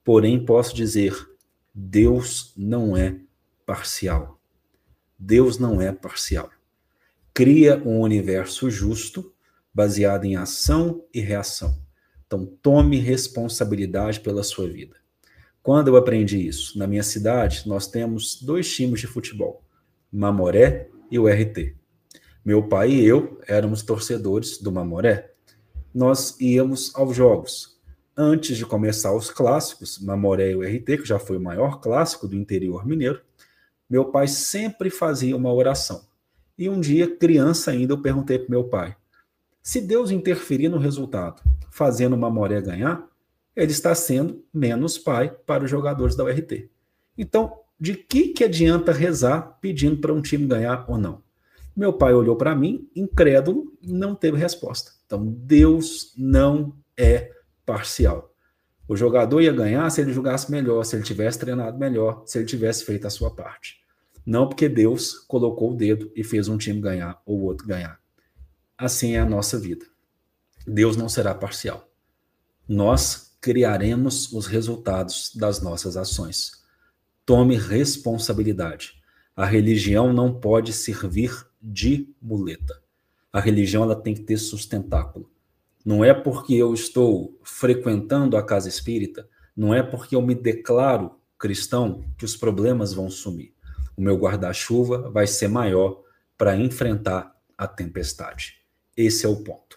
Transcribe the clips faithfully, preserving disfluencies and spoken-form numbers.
Porém, posso dizer, Deus não é parcial. Deus não é parcial. Cria um universo justo, baseado em ação e reação. Então, tome responsabilidade pela sua vida. Quando eu aprendi isso? Na minha cidade, nós temos dois times de futebol, Mamoré e o R T. Meu pai e eu éramos torcedores do Mamoré. Nós íamos aos jogos. Antes de começar os clássicos, Mamoré e o R T, que já foi o maior clássico do interior mineiro, meu pai sempre fazia uma oração. E um dia, criança ainda, eu perguntei para meu pai, se Deus interferir no resultado, fazendo o Mamoré ganhar, ele está sendo menos pai para os jogadores da U R T. Então, de que, que adianta rezar pedindo para um time ganhar ou não? Meu pai olhou para mim, incrédulo, e não teve resposta. Então, Deus não é parcial. O jogador ia ganhar se ele jogasse melhor, se ele tivesse treinado melhor, se ele tivesse feito a sua parte. Não porque Deus colocou o dedo e fez um time ganhar ou o outro ganhar. Assim é a nossa vida. Deus não será parcial. Nós criaremos os resultados das nossas ações. Tome responsabilidade. A religião não pode servir de muleta. A religião ela tem que ter sustentáculo. Não é porque eu estou frequentando a casa espírita, não é porque eu me declaro cristão que os problemas vão sumir. O meu guarda-chuva vai ser maior para enfrentar a tempestade. Esse é o ponto.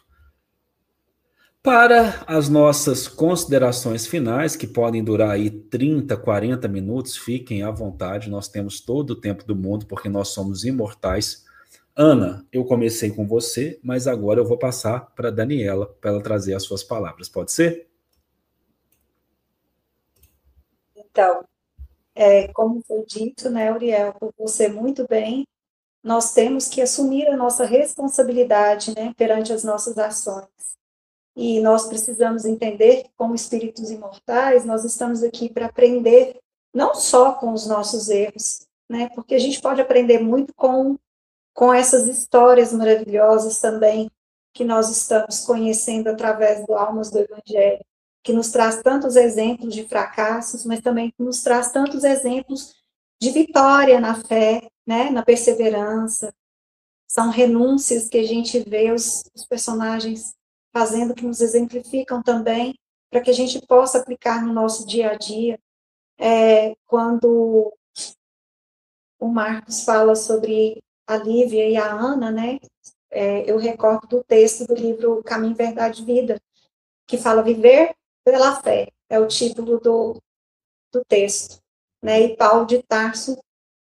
Para as nossas considerações finais, que podem durar aí trinta, quarenta minutos, fiquem à vontade, nós temos todo o tempo do mundo, porque nós somos imortais. Ana, eu comecei com você, mas agora eu vou passar para a Daniela, para ela trazer as suas palavras. Pode ser? Então, é, como foi dito, né, Uriel, por você muito bem, nós temos que assumir a nossa responsabilidade, né, perante as nossas ações. E nós precisamos entender que, como espíritos imortais, nós estamos aqui para aprender não só com os nossos erros, né, porque a gente pode aprender muito com, com essas histórias maravilhosas também que nós estamos conhecendo através do Almas do Evangelho, que nos traz tantos exemplos de fracassos, mas também que nos traz tantos exemplos de vitória na fé, né, na perseverança. São renúncias que a gente vê os, os personagens fazendo, que nos exemplificam também, para que a gente possa aplicar no nosso dia a dia. É, quando o Marcos fala sobre a Lívia e a Ana, né, é, eu recordo do texto do livro Caminho, Verdade e Vida, que fala viver pela fé, é o título do, do texto. Né, e Paulo de Tarso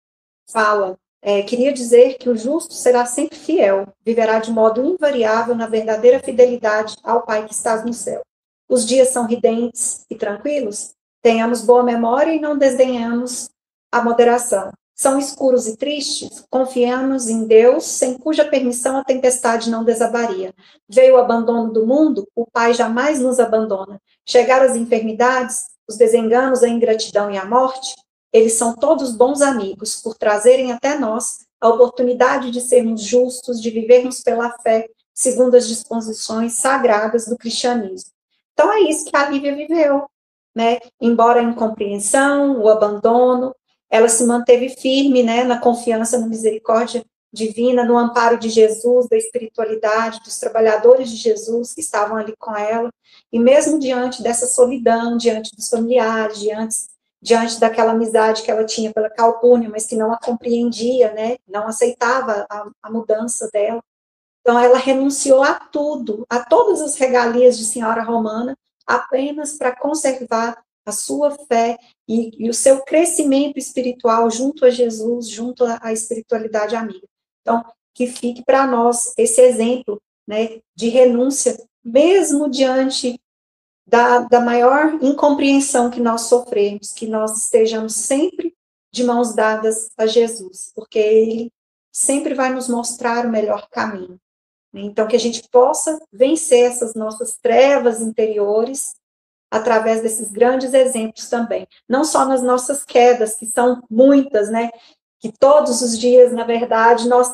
fala, é, queria dizer que o justo será sempre fiel, viverá de modo invariável na verdadeira fidelidade ao Pai que estás no céu. Os dias são ridentes e tranquilos? Tenhamos boa memória e não desdenhamos a moderação. São escuros e tristes? Confiamos em Deus, sem cuja permissão a tempestade não desabaria. Veio o abandono do mundo? O Pai jamais nos abandona. Chegaram as enfermidades, os desenganos, a ingratidão e a morte? Eles são todos bons amigos, por trazerem até nós a oportunidade de sermos justos, de vivermos pela fé, segundo as disposições sagradas do cristianismo. Então é isso que a Lívia viveu, né? Embora a incompreensão, o abandono, ela se manteve firme, né, na confiança na misericórdia divina, no amparo de Jesus, da espiritualidade, dos trabalhadores de Jesus que estavam ali com ela, e mesmo diante dessa solidão, diante dos familiares, diante diante daquela amizade que ela tinha pela Calpurnia, mas que não a compreendia, né, não aceitava a, a mudança dela. Então, ela renunciou a tudo, a todas as regalias de senhora romana, apenas para conservar a sua fé e, e o seu crescimento espiritual junto a Jesus, junto à, à espiritualidade amiga. Então, que fique para nós esse exemplo, né, de renúncia, mesmo diante Da, da maior incompreensão que nós sofremos, que nós estejamos sempre de mãos dadas a Jesus, porque Ele sempre vai nos mostrar o melhor caminho. Então, que a gente possa vencer essas nossas trevas interiores através desses grandes exemplos também. Não só nas nossas quedas, que são muitas, né? Que todos os dias, na verdade, nós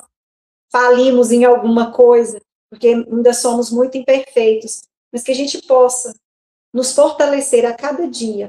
falimos em alguma coisa, porque ainda somos muito imperfeitos, mas que a gente possa nos fortalecer a cada dia